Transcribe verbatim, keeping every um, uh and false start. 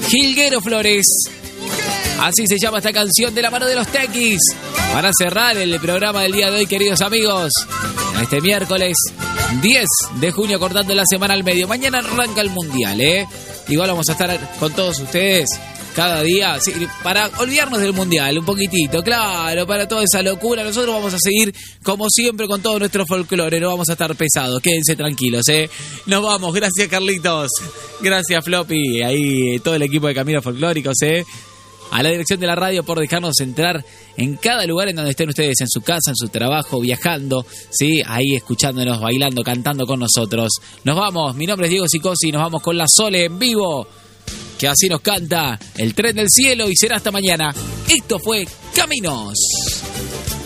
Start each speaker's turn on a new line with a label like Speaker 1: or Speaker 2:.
Speaker 1: Jilguero Flores. Así se llama esta canción de la mano de los Tequis. Para cerrar el programa del día de hoy, queridos amigos, este miércoles diez de junio, cortando la semana al medio. Mañana arranca el Mundial, ¿eh? Igual vamos a estar con todos ustedes cada día, sí, para olvidarnos del Mundial un poquitito, claro, para toda esa locura. Nosotros vamos a seguir, como siempre, con todo nuestro folclore. No vamos a estar pesados, quédense tranquilos, ¿eh? Nos vamos, gracias Carlitos, gracias Floppy, ahí todo el equipo de Caminos Folclóricos, ¿eh? A la dirección de la radio por dejarnos entrar en cada lugar en donde estén ustedes, en su casa, en su trabajo, viajando, ¿sí? Ahí escuchándonos, bailando, cantando con nosotros. Nos vamos, mi nombre es Diego Sicosi, nos vamos con la Sole en vivo, que así nos canta El Tren del Cielo, y será hasta mañana. Esto fue Caminos.